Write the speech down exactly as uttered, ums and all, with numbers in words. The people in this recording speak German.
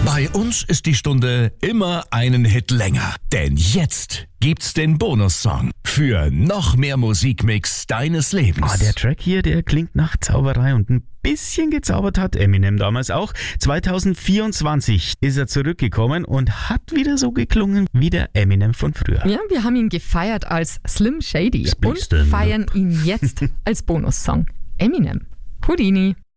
Bei uns ist die Stunde immer einen Hit länger. Denn jetzt gibt's den Bonussong für noch mehr Musikmix deines Lebens. Ah, der Track hier, der klingt nach Zauberei und ein bisschen gezaubert hat Eminem damals auch. zwanzig vierundzwanzig ist er zurückgekommen und hat wieder so geklungen wie der Eminem von früher. Ja, wir haben ihn gefeiert als Slim Shady und Splicksten. feiern ihn jetzt als Bonussong. Eminem, Houdini.